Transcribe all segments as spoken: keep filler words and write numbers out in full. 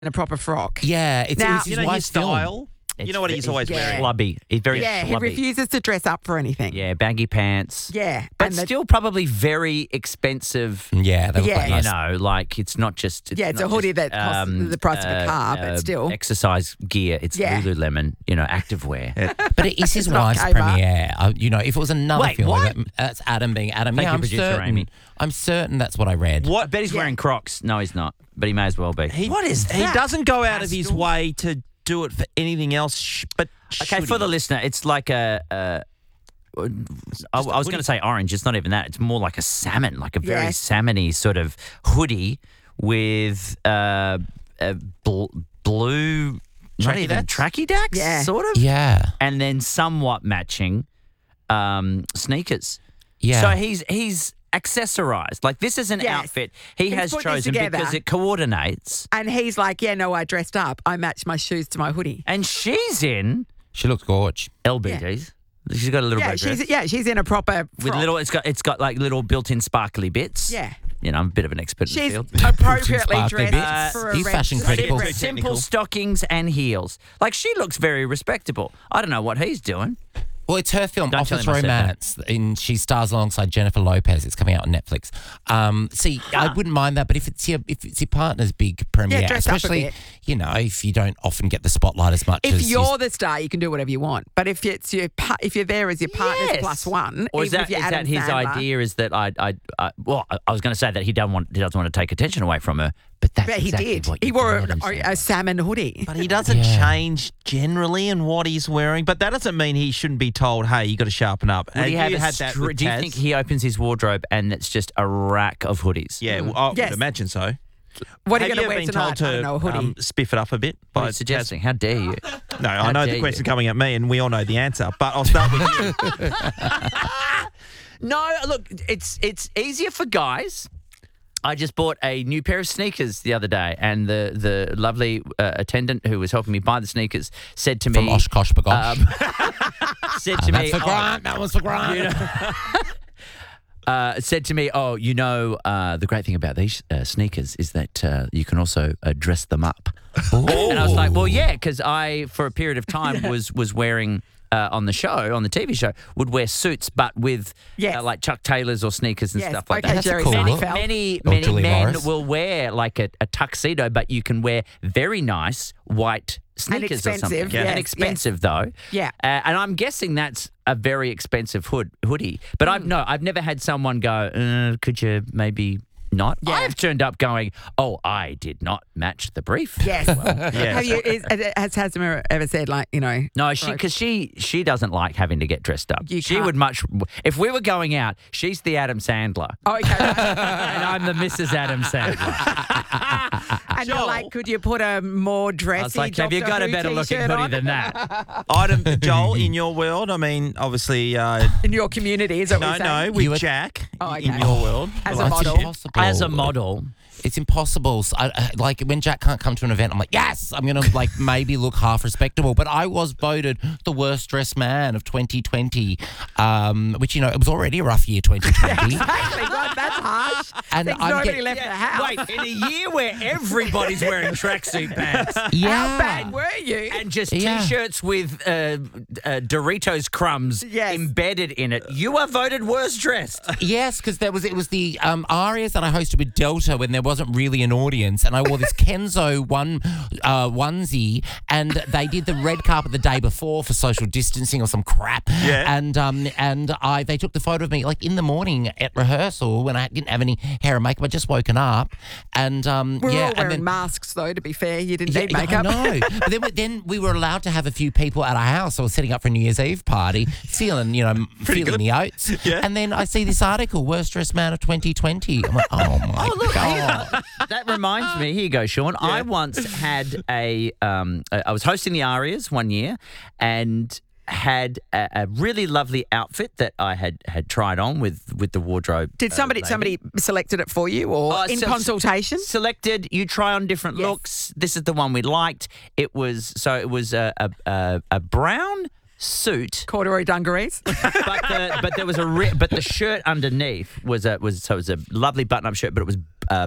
in a proper frock. Yeah, it's, Now- it's his You know his wife's film. style. You It's know what ve- he's always Yeah. wearing? Slubby. He's very Yeah, he slubby. refuses to dress up for anything. Yeah, baggy pants. Yeah. But and the- still probably very expensive. Yeah, they look Yeah. quite You nice. know, like it's not just. It's Yeah, it's not a hoodie just, that costs the price of a car, but still. Exercise gear. It's Yeah. Lululemon, you know, activewear. But it is his not wife's Kmart. premiere. Uh, you know, if it was another Wait, film, what? that- that's Adam being Adam. Thank yeah, you, I'm producer certain. Amy. I'm certain that's what I read. I What? bet he's Yeah. wearing Crocs. No, he's not. But he may as well be. He, What is He that? doesn't go out of his Pastel? way to do it for anything else. Sh- but Okay, should for he? the listener, it's like a. a I, I was going to say orange. It's not even that. It's more like a salmon, like a very Yes. salmony sort of hoodie with uh, a bl- blue, not Tracky even dacks? tracky dacks, Yeah. sort of, Yeah, and then somewhat matching um, sneakers. yeah. So he's he's accessorized. Like this is an Yes. outfit he He's has put this chosen together. because it coordinates. And he's like, yeah, no, I dressed up. I matched my shoes to my hoodie. And she's in she looks gorge. L B Ds. She's got a little Yeah, red dress. she's yeah, she's in a proper With frock. little, it's got it's got like little built-in sparkly bits. Yeah. You know, I'm a bit of an expert in She's the field. appropriately Sparkly dressed bits. for a He's red fashion red critical. dress. Simple technical. stockings and heels. Like she looks very respectable. I don't know what he's doing. Well, it's her film, Don't tell Office him I said that. Romance, and she stars alongside Jennifer Lopez. It's coming out on Netflix. Um, see, I wouldn't mind that, but if it's your if it's your partner's big premiere, dress up a especially bit. you know if you don't often get the spotlight as much If as you're the star, you can do whatever you want. But if it's your pa- if you're there as your partner's Yes. plus one, Or is even that, if you're is Adam that his Sandler, idea? Is that I, I, I well, I I was going to say that he doesn't want he doesn't want to take attention away from her, but that's But he exactly did. what He you wore do, a, Adam a, Sandler. a salmon hoodie. But he doesn't Yeah. change generally in what he's wearing. But that doesn't mean he shouldn't be told, hey, you got to sharpen up. Would he Have have you a had that stri- with do you Taz? think he opens his wardrobe and it's just a rack of hoodies? Yeah, well, I Yes. would imagine so. What are Have you going to ever wear been tonight? told to I don't know, a hoodie. um, spiff it up a bit? What are by you suggesting? How dare you? No, I How know dare the question you. coming at me, and we all know the answer. But I'll start with you. No, look, it's it's easier for guys. I just bought a new pair of sneakers the other day, and the the lovely uh, attendant who was helping me buy the sneakers said to me, from Oshkosh Bagosh. um, said to me, That's for "Oh, Grant. That one's for Grant. you know, uh, said to me, "Oh, you know, uh, the great thing about these uh, sneakers is that uh, you can also uh, dress them up." And I was like, "Well, yeah," because I, for a period of time, was was wearing. Uh, on the show, on the T V show, would wear suits, but with Yes. uh, like Chuck Taylors or sneakers and Yes, stuff like okay, that. That's a Jerry cool Many, look. Seinfeld. many, Or many Julie men Morris. will wear like a, a tuxedo, but you can wear very nice white sneakers or something. expensive, yes, And expensive though. Yeah. Uh, and I'm guessing that's a very expensive hood hoodie. But Hmm. I've no, I've never had someone go, uh, could you maybe not? Yeah. I've turned up going, oh, I did not match the brief. Yes. Yeah. Have you? Is, has Hasma ever said like you know? No, she Right. because she she doesn't like having to get dressed up. You she can't- would much if we were going out. She's the Adam Sandler, Oh, okay. and I'm the Missus Adam Sandler. and you're like, could you put a more dressy? I was like, have you Doctor got a Who better looking t-shirt hoodie on? than that? Item, Joel, in your world, I mean, obviously, uh, in your community? Is that no, what you're no, saying? with You were- Jack Oh, in okay. your world. As Well, a that's model. impossible. As a model. It's impossible. So I, I- like when Jack can't come to an event, I'm like, yes, I'm gonna like maybe look half respectable. But I was voted the worst dressed man of twenty twenty, um, which you know it was already a rough year, twenty twenty. Exactly. God, that's harsh. And Thinks I'm nobody get- left the house. Wait, in a year where everybody's wearing tracksuit pants Yeah. How bad were you? and just Yeah. t-shirts with uh, uh, Doritos crumbs Yes. embedded in it, you are voted worst dressed. Yes, because there was it was the um, Arias that I hosted with Delta when there wasn't really an audience, and I wore this Kenzo one uh, onesie, and they did the red carpet the day before for social distancing or some crap. Yeah. And um and I they took the photo of me like in the morning at rehearsal when I didn't have any hair and makeup. I just woken up, and um We're yeah, all and wearing then. masks, though. To be fair, you didn't Yeah, need yeah, makeup. I know. But then, we- then we were allowed to have a few people at our house. I was setting up for a New Year's Eve party, feeling, you know, feeling good. the oats. Yeah. And then I see this article, Worst Dressed Man of twenty twenty. I'm like, oh my God. That reminds me. Here you go, Sean. I once had a. Um, I was hosting the Arias one year, and had a, a really lovely outfit that I had had tried on with with the wardrobe. Did uh, somebody lady. somebody selected it for you, or Oh, in so- consultation? Selected, you try on different Yes. looks. This is the one we liked. It was so it was a a, a, a brown suit, Corduroy dungarees. but the, but there was a ri- but the shirt underneath was a was so it was a lovely button up shirt, but it was uh,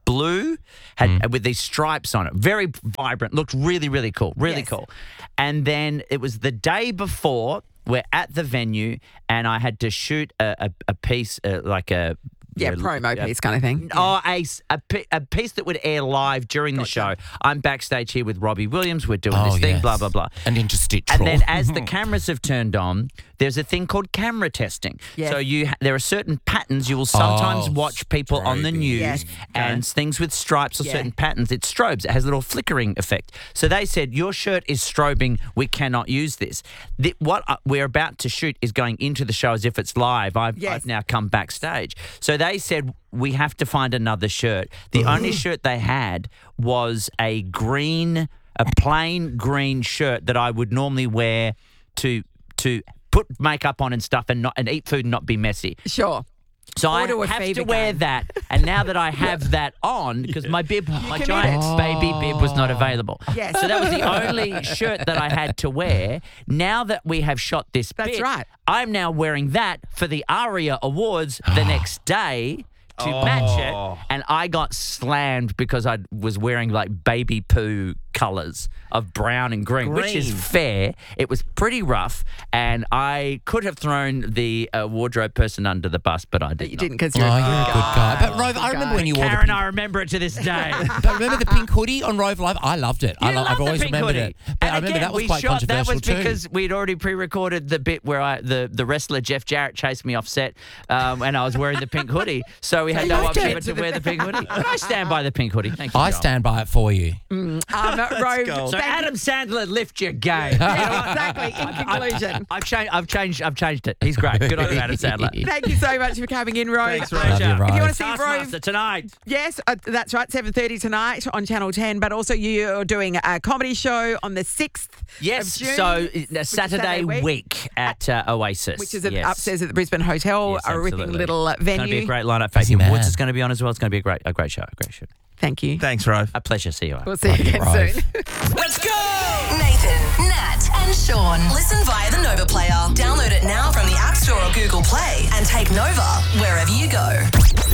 blue, had with these stripes on it. Very vibrant. Looked really, really cool. Really Yes. cool. And then it was the day before. We're at the venue, and I had to shoot a, a, a piece, uh, like a Yeah, you know, promo uh, piece kind of thing. Oh, a, s- a, pi- a piece that would air live during the show. I'm backstage here with Robbie Williams. We're doing Oh, this thing, yes. blah, blah, blah. An interstitial. And then as the cameras have turned on, there's a thing called camera testing. Yes. So you ha- there are certain patterns you will sometimes Oh, watch people on the strobing. news Yes. and things with stripes or Yeah. certain patterns. It strobes. It has a little flickering effect. So they said, your shirt is strobing. We cannot use this. The, what uh, we're about to shoot is going into the show as if it's live. I've, Yes. I've now come backstage. So they said, we have to find another shirt. The only shirt they had was a green, a plain green shirt that I would normally wear to to put makeup on and stuff and not and eat food and not be messy. Sure. So Or I do a have to fever wear game. that. And now that I have that on, because my bib, my can giant edit. baby bib was not available. Yes. So that was the only shirt that I had to wear. Now that we have shot this That's bit, right. I'm now wearing that for the ARIA Awards the next day to match it. And I got slammed because I was wearing like baby poo colours of brown and green, which is Green. fair. It was pretty rough, and I could have thrown the uh, wardrobe person under the bus, but I did But you not. didn't because Oh, you're you're a a good good guy. guy. But Rove, I remember when you wore the Karen, pink, I remember it to this day. but remember the pink hoodie on Rove Live? I loved it. I You lo- love I've the always pink remembered hoodie. it. But And I remember again, that was we quite shot, That controversial was too. because we'd already pre-recorded the bit where I the, the wrestler Jeff Jarrett chased me off set, um, and I was wearing the pink hoodie, so we had you no loved option it. but to wear the pink hoodie. But I stand by the pink hoodie. Thank you. I Joel. stand by it for you. Um, Rove, gold. So thank you. Adam Sandler, lift your game. Yeah, exactly. In conclusion. I've changed. I've changed. I've changed it. He's great. Good on you, Adam Sandler. Thank you so much for coming in, Rove. Thanks, Rove. Love you, Pleasure. Rove. If you want to see Taskmaster Rove, tonight. yes, uh, that's right, seven thirty tonight on Channel ten, but also you're doing a comedy show on the sixth Yes. of June. So which is uh, Saturday week, week at uh, Oasis, which is at, yes. upstairs at the Brisbane Hotel, Yes, a ripping absolutely. little uh, It's going to be venue. a great lineup. Busy Fabian man. Woods is going to be on as well. It's going to be a great, a great show. A great show. Thank you. Thanks, Rove. A pleasure. See you. We'll see you again Rove. soon. Let's go! Nathan, Nat, and Sean. Listen via the Nova Player. Download it now from the App Store or Google Play and take Nova wherever you go.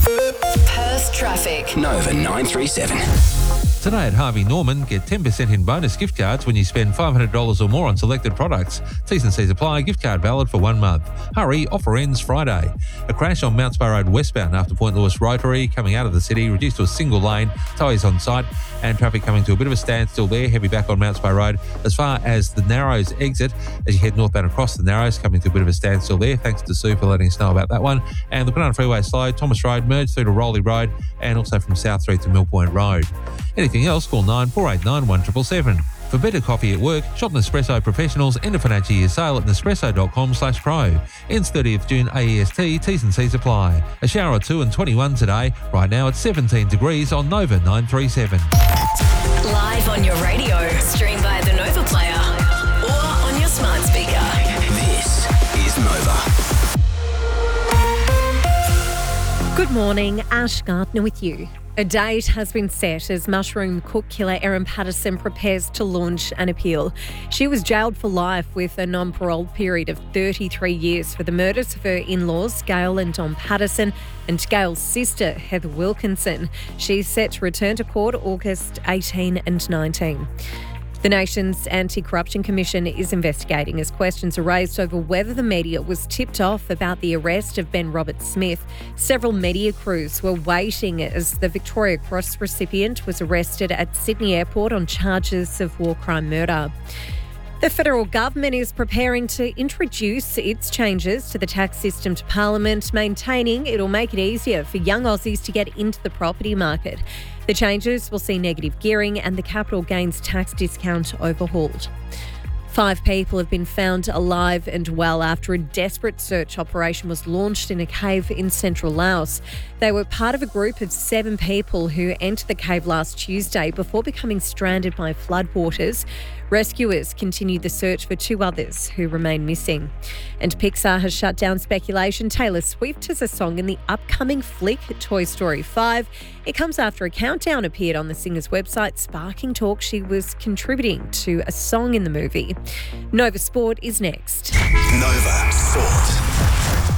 Perth traffic. Nova nine three seven. Today at Harvey Norman, get ten percent in bonus gift cards when you spend five hundred dollars or more on selected products. T's and C's apply. Gift card valid for one month. Hurry, offer ends Friday. A crash on Mount Spa Road westbound after Point Lewis Rotary coming out of the city, reduced to a single lane. Tow is on site and traffic coming to a bit of a standstill there. Heavy back on Mount Spa Road as far as the Narrows exit as you head northbound across the Narrows, coming to a bit of a standstill there. Thanks to Sue for letting us know about that one. And the Banana Freeway slow. Thomas Road merged through to Rowley Road and also from South Street to Mill Point Road. Anything else, call nine four eight nine one seven seven seven. For better coffee at work, shop Nespresso Professionals end of financial year sale at nespresso.com slash pro. Ends thirtieth June A E S T, T's and C's apply. A shower or two and twenty-one today. Right now it's seventeen degrees on Nova nine three seven. Live on your radio. Stream via the Nova Player or on your smart speaker. This is Nova. Good morning, Ash Gardner with you. A date has been set as mushroom cook killer Erin Patterson prepares to launch an appeal. She was jailed for life with a non-parole period of thirty-three years for the murders of her in-laws, Gail and Don Patterson, and Gail's sister, Heather Wilkinson. She's set to return to court August eighteen and nineteen. The nation's Anti-Corruption Commission is investigating as questions are raised over whether the media was tipped off about the arrest of Ben Roberts-Smith. Several media crews were waiting as the Victoria Cross recipient was arrested at Sydney Airport on charges of war crime murder. The federal government is preparing to introduce its changes to the tax system to Parliament, maintaining it'll make it easier for young Aussies to get into the property market. The changes will see negative gearing and the capital gains tax discount overhauled. Five people have been found alive and well after a desperate search operation was launched in a cave in central Laos. They were part of a group of seven people who entered the cave last Tuesday before becoming stranded by floodwaters. Rescuers continued the search for two others who remain missing. And Pixar has shut down speculation Taylor Swift has a song in the upcoming flick Toy Story five. It comes after a countdown appeared on the singer's website, sparking talk she was contributing to a song in the movie. Nova Sport is next. Nova Sport.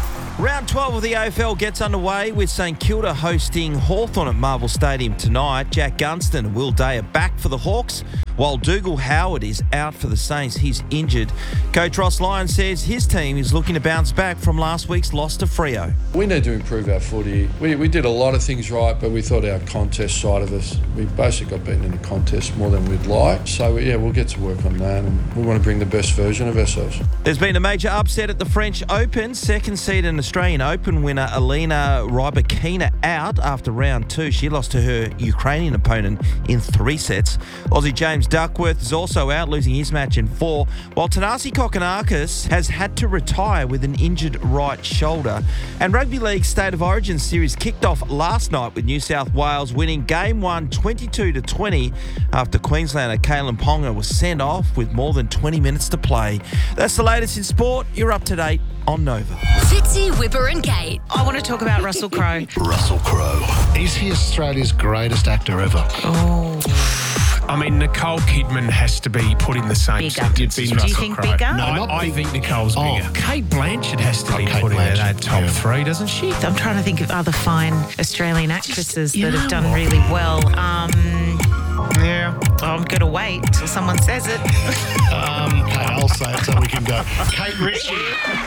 Round twelve of the A F L gets underway with St Kilda hosting Hawthorn at Marvel Stadium tonight. Jack Gunston and Will Day are back for the Hawks, while Dougal Howard is out for the Saints. He's injured. Coach Ross Lyon says his team is looking to bounce back from last week's loss to Freo. We need to improve our footy. We, we did a lot of things right, but we thought our contest side of us, we basically got beaten in the contest more than we'd like. So, yeah, we'll get to work on that, and we want to bring the best version of ourselves. There's been a major upset at the French Open. Second seed and Australian Open winner Alina Rybakina out after round two. She lost to her Ukrainian opponent in three sets. Aussie James Duckworth is also out, losing his match in four, while Tanasi Kokonakis has had to retire with an injured right shoulder. And Rugby League State of Origin series kicked off last night with New South Wales winning game one twenty-two to twenty after Queenslander Kalen Ponga was sent off with more than twenty minutes to play. That's the latest in sport. You're up to date on Nova. Fitzy, Whipper and Kate. I want to talk about Russell Crowe. Russell Crowe. Is he Australia's greatest actor ever? Oh. I mean, Nicole Kidman has to be put in the same Bigger. sentence as Do Russell you think Crowe. bigger? No, I, not I big. think Nicole's Oh. bigger. Kate Blanchett has to Oh, be Kate put in Blanchett, that top yeah. three, doesn't she? I'm trying to think of other fine Australian actresses you that have know done what? really well. Um, yeah, I'm going to wait till someone says it. Um, okay, I'll say it so we can go. Kate Ritchie.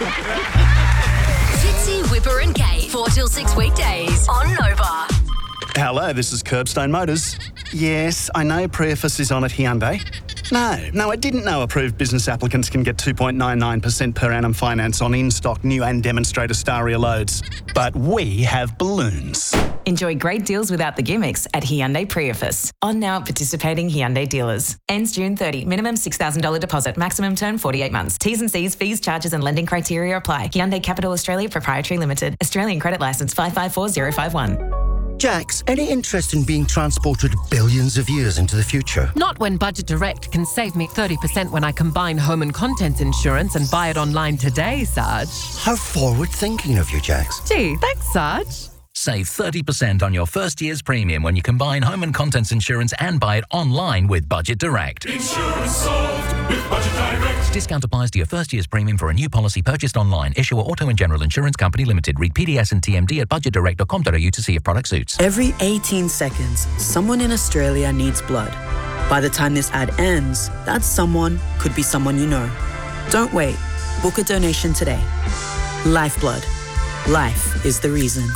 Fitzy, Whipper and Kate. four till six weekdays on Nova. Hello, this is Curbstone Motors. Yes, I know Preface is on at Hyundai. No, no, I didn't know approved business applicants can get two point nine nine percent per annum finance on in-stock new and demonstrator Staria loads. But we have balloons. Enjoy great deals without the gimmicks at Hyundai Preface. On now at participating Hyundai dealers. Ends June thirtieth. Minimum six thousand dollars deposit. Maximum term forty-eight months. T's and C's, fees, charges and lending criteria apply. Hyundai Capital Australia Proprietary Limited. Australian credit licence five five four zero five one. Jax, any interest in being transported billions of years into the future? Not when Budget Direct can save me thirty percent when I combine home and contents insurance and buy it online today, Sarge. How forward-thinking of you, Jax. Gee, thanks, Sarge. Save thirty percent on your first year's premium when you combine home and contents insurance and buy it online with Budget Direct. Insurance solved with Budget Direct. Discount applies to your first year's premium for a new policy purchased online. Issuer Auto and General Insurance Company Limited. Read P D S and T M D at budget direct dot com dot a u to see if product suits. Every eighteen seconds, someone in Australia needs blood. By the time this ad ends, that someone could be someone you know. Don't wait. Book a donation today. Lifeblood. Life is the reason.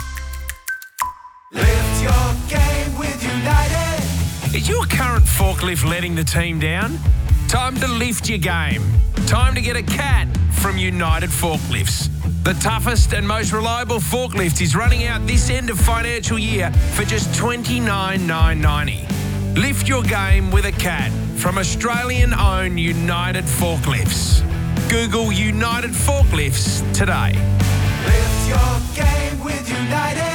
Lift your game with United. Is your current forklift letting the team down? Time to lift your game. Time to get a cat from United Forklifts. The toughest and most reliable forklift is running out this end of financial year for just twenty-nine thousand nine hundred ninety. Lift your game with a cat from Australian-owned United Forklifts. Google United Forklifts today. Lift your game with United.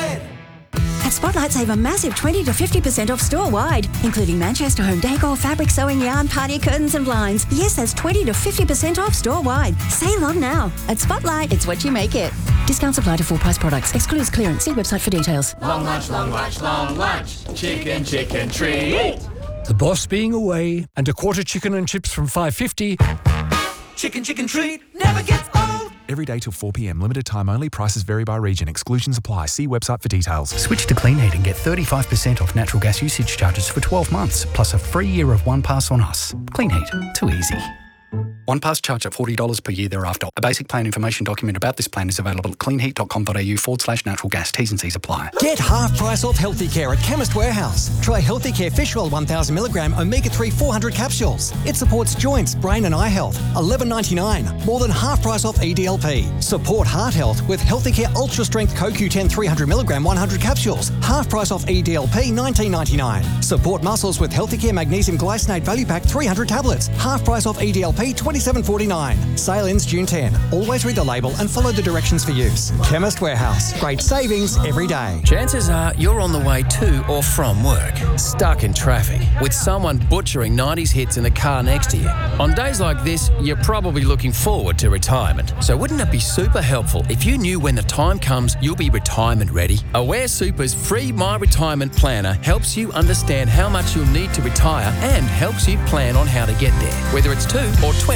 At Spotlight, save a massive twenty to fifty percent off store-wide, including Manchester home decor, fabric sewing, yarn, party curtains and blinds. Yes, that's twenty to fifty percent off store-wide. Save on now. At Spotlight, it's what you make it. Discounts apply to full-price products. Excludes clearance. See website for details. Long lunch, long lunch, long lunch. Chicken, chicken treat. The boss being away and a quarter chicken and chips from five fifty. Chicken, chicken treat never gets old. Every day till four p.m. Limited time only. Prices vary by region. Exclusions apply. See website for details. Switch to Clean Heat and get thirty-five percent off natural gas usage charges for twelve months, plus a free year of One Pass on us. Clean Heat. Too easy. One Pass charge at forty dollars per year thereafter. A basic plan information document about this plan is available at cleanheat.com.au forward slash natural gas. T's and C's apply. Get half price off Healthy Care at Chemist Warehouse. Try Healthy Care Fish Oil one thousand milligram omega three four hundred capsules. It supports joints, brain and eye health. eleven ninety-nine. More than half price off E D L P. Support heart health with Healthy Care Ultra Strength Co Q ten three hundred milligram one hundred capsules. Half price off E D L P nineteen ninety-nine. Support muscles with Healthy Care Magnesium Glycinate Value Pack three hundred tablets. Half price off E D L P twenty-seven forty-nine. Sale ends June tenth. Always read the label and follow the directions for use. Chemist Warehouse. Great savings every day. Chances are you're on the way to or from work, stuck in traffic, with someone butchering nineties hits in the car next to you. On days like this, you're probably looking forward to retirement. So wouldn't it be super helpful if you knew when the time comes you'll be retirement ready? Aware Super's free My Retirement Planner helps you understand how much you'll need to retire and helps you plan on how to get there, whether it's two or twenty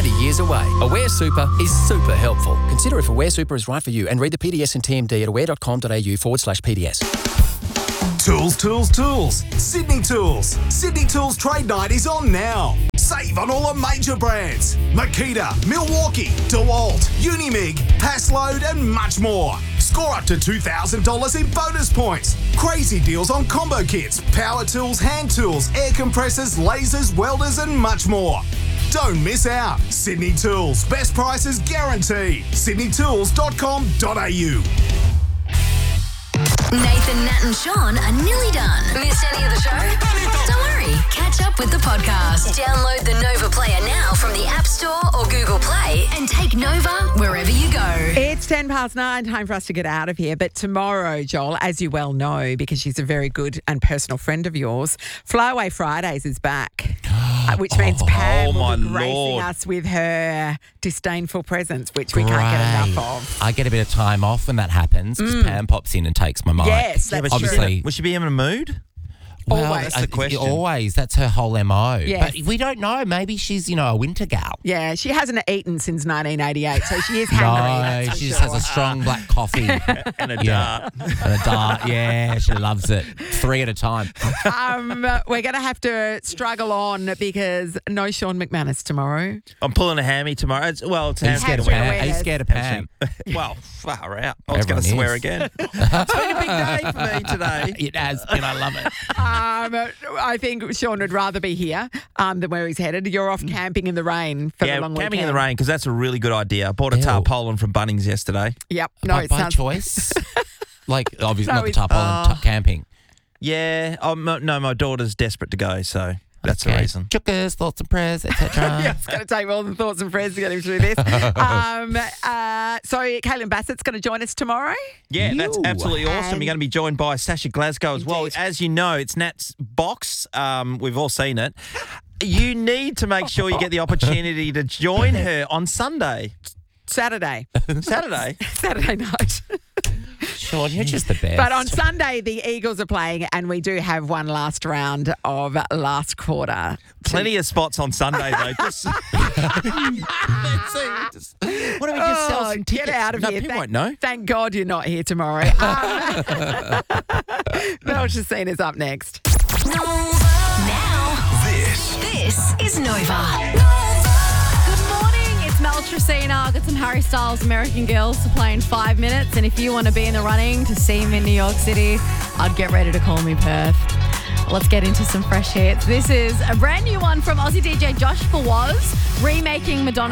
years away. Aware Super is super helpful. Consider if Aware Super is right for you and read the P D S and T M D at aware.com.au forward slash PDS. Tools, tools, tools. Sydney Tools. Sydney Tools Trade Night is on now. Save on all the major brands. Makita, Milwaukee, DeWalt, Unimig, Passload and much more. Score up to two thousand dollars in bonus points. Crazy deals on combo kits, power tools, hand tools, air compressors, lasers, welders and much more. Don't miss out. Sydney Tools. Best prices guaranteed. sydney tools dot com dot a u. Nathan, Nat and Sean are nearly done. Missed any of the show? Don't worry. Catch up with the podcast. Download the Nova Player now from the App Store or Google Play and take Nova wherever you go. It's ten past nine, time for us to get out of here. But tomorrow, Joel, as you well know, because she's a very good and personal friend of yours, Flyaway Fridays is back. Uh, which means Pam oh, will be my gracing Lord. us with her disdainful presence, which we can't get enough of. I get a bit of time off when that happens because Mm. Pam pops in and takes my mic. Yes, that's Yeah, but obviously. She, will she be in a mood? Well, Always. That's the I- question. Always. That's her whole M O. Yes. But we don't know. Maybe she's, you know, a winter gal. Yeah, she hasn't eaten since nineteen eighty-eight, so she is hungry. No, that's for she just sure. has a strong black coffee. And a Yeah. dart. And a dart. Yeah, she loves it. Three at a time. Um, we're going to have to struggle on because no Sean McManus tomorrow. I'm pulling a hammy tomorrow. It's, well, it's Are you ham scared of Hamstring Pam? Are you awareness. scared of Pam? Well, far out. I was going Everyone to swear is. again. It's been a big day for me today. It has, and I love it. Um, I think Sean would rather be here um, than where he's headed. You're off camping in the rain for Yeah, the long camping weekend. in the rain because that's a really good idea. I bought a Ew. tarpaulin from Bunnings yesterday. Yep. No, by it by sounds choice. Like, obviously, No, not the it's- tarpaulin, Uh, t- camping. Yeah. Oh, mo- no, my daughter's desperate to go, so that's the Okay. reason. Chuckers, thoughts and prayers, et cetera. yeah, it's going to take more than thoughts and prayers to get him through this. um, uh, so, Caitlin Bassett's going to join us tomorrow. Yeah, that's Ew. absolutely awesome. And- You're going to be joined by Sasha Glasgow as well. Indeed. As you know, it's Nat's box. Um, we've all seen it. You need to make sure you get the opportunity to join her on Sunday. Saturday. Saturday? Saturday night. Sean, you're just the best. But on Sunday, the Eagles are playing, and we do have one last round of last quarter. Plenty of spots on Sunday, though. Just, Let's see, just- why don't we just sell Oh, some get tickets? out of no, here. people Thank, won't know. thank God you're not here tomorrow. Um, Belcher Scene is up next. Now, This this is Nova. Good morning, it's Mel Tracina. I've got some Harry Styles American Girls to play in five minutes. And if you want to be in the running to see him in New York City, I'd get ready to call me Perth. Let's get into some fresh hits. This is a brand new one from Aussie D J Josh Fawaz, remaking Madonna.